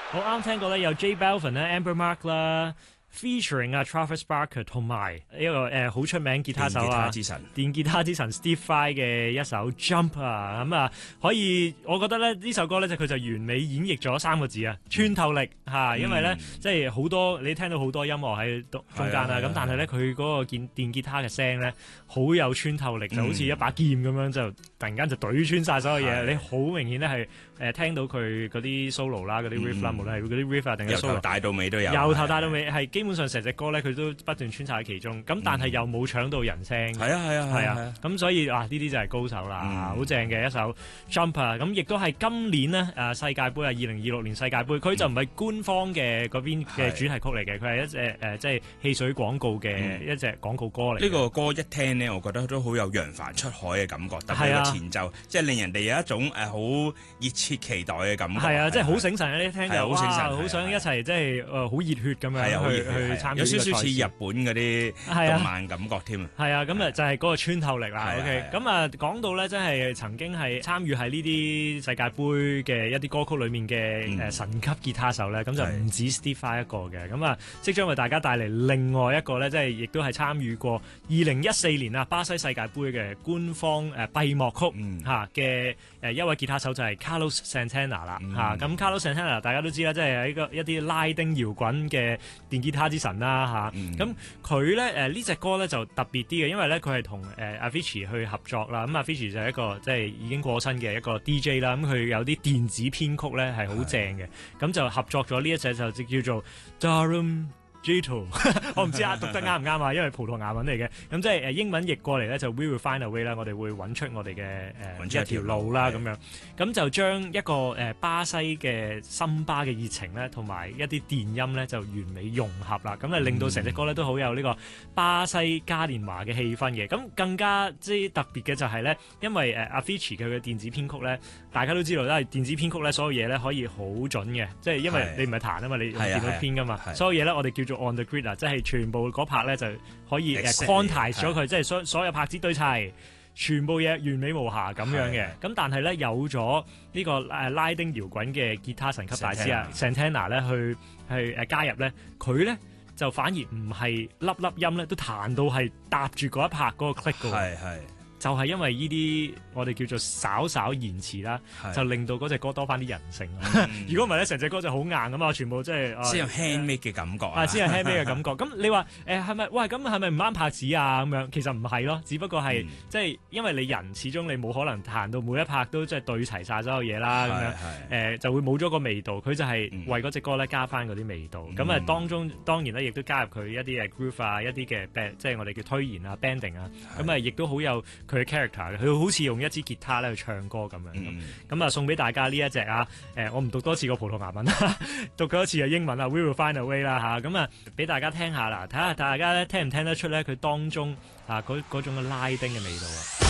我啱聽過咧，有 J Balvin 啦、Amber Mark 啦，featuring 啊 Travis Barker 同埋一個好出名吉他手啊，電吉他之神 Steve Vai 嘅一首 Jump 啊，咁啊可以，我覺得咧呢首歌咧就佢就完美演繹咗3個字啊，穿透力嚇，因為咧即係好多你聽到好多音樂喺中間啦，咁但係咧佢嗰個電吉他嘅聲咧好有穿透力，就好似一把劍咁樣，就突然間就懟穿晒所有嘢，你好明顯咧係聽到佢嗰啲 solo 啦，嗰啲 riff 啦，無論係嗰啲 riff 啊定係 solo， 由頭帶到尾都有， 由頭帶到尾係基本上成隻歌咧，佢都不斷穿插喺其中。咁但係又冇搶到人聲。係啊。咁所以呢啲就係高手啦，好正嘅一首 Jump 啊！咁亦都係今年呢世界盃啊，2026年世界盃，佢就唔係官方嘅嗰邊嘅主題曲嚟嘅，佢係一隻即係汽水廣告嘅一隻廣告歌嚟。 呢個歌一聽呢，我覺得都好有揚帆出海嘅感覺，特別個前奏，即係令人哋有一種好熱切期待嘅感覺。係啊，即係好醒神，你聽就好醒神， 好想一齊即係好熱血咁樣去參與。 有少少似日本嗰啲動漫感覺添啊！ 係啊，咁就係嗰個穿透力啦。OK，咁啊講到咧，真係曾經係參與喺呢啲世界盃嘅一啲歌曲裏面嘅神級吉他手咧，咁就唔止 Steve Vai 一個嘅。咁啊，即將為大家帶嚟另外一個咧，即係亦都係參與過2014年啊巴西世界盃嘅官方閉幕曲嘅一位吉他手就係 Carlos Santana 啦嚇。咁 Carlos Santana 大家都知啦，即係一啲拉丁搖滾嘅電吉他之神啦嚇。咁佢咧呢隻歌咧就特別啲嘅，因為咧佢係同Avicii 去合作啦。咁Avicii就係一個即係已經過身嘅一個 DJ 啦。咁佢有啲電子編曲咧係好正嘅，咁就合作咗呢一隻就叫做 Darum Jito 我唔知讀得啱唔啱啊，因為葡萄牙文嚟嘅，咁即係英文譯過嚟咧就 We will find a way 啦，我哋會揾出我哋嘅一條路啦咁樣，咁就將一個巴西嘅森巴嘅熱情咧，同埋一啲電音咧就完美融合啦，咁啊令到成隻歌咧都好有呢個巴西嘉年華嘅氣氛嘅，咁更加即係特別嘅就係咧，因為Avicii 佢嘅電子編曲咧，大家都知道啦，電子編曲咧所有嘢咧可以好準嘅，即係因為你唔係彈啊嘛，你用電腦編噶嘛，所有嘢咧我哋叫做on the grid 啊，即係全部嗰拍咧就可以quantize 咗佢，即係所有拍子對齊，全部嘢完美無瑕咁樣嘅。咁但係咧有咗呢個拉丁搖滾嘅吉他神級大師啊 Santana 咧去加入咧，佢咧就反而唔係粒粒音咧都彈到係搭住嗰一拍嗰個 click 嘅。就係因為呢啲我哋叫做稍稍延遲啦，就令到嗰隻歌多翻啲人性。如果唔係咧，成隻歌就好硬咁啊！全部即係先有 handmade 嘅感覺先有 handmade 嘅感覺。咁你話係咪？喂，咁係咪唔啱拍子啊？咁樣其實唔係咯，只不過係即係因為你人始終你冇可能彈到每一拍都即係對齊晒所有嘢啦，咁樣就會冇咗個味道。佢就係為嗰隻歌咧加翻嗰啲味道。咁啊當中當然咧亦都加入佢一啲groove 啊，一啲嘅即係我哋叫推弦啊 banding 啊，咁啊亦都好有佢嘅 character， 佢好似用一支吉他咧去唱歌咁樣，咁啊送俾大家呢一隻啊，我唔讀多次個葡萄牙文啦，讀多次嘅英文啊 We will find a way 啦嚇，咁啊俾大家聽下啦，睇下大家咧聽唔聽得出咧佢當中嗰種嘅拉丁嘅味道啊。